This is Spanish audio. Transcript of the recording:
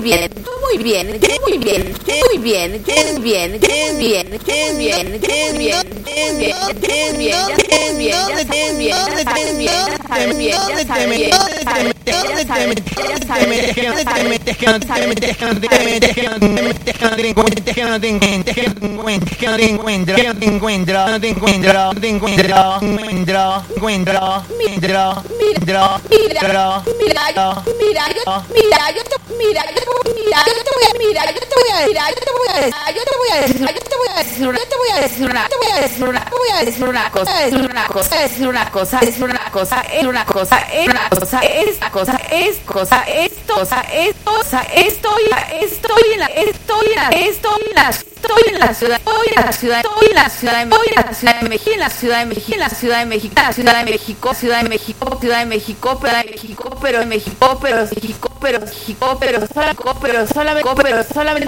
bien, muy bien, muy bien, muy bien, muy bien, muy bien, muy bien, muy bien, muy bien, muy bien, muy bien, ya sabes bien, ya sabes bien, ya sabes bien, ya sabes bien, ya sabes bien, ya sabes Estoy en la ciudad, estoy en la ciudad, estoy en la ciudad de México, en la ciudad de México, en la ciudad de México, en la ciudad de México, en la ciudad de México, ciudad de México, ciudad de México, ciudad de México, pero en México, pero México, pero México, pero solamente por una, solamente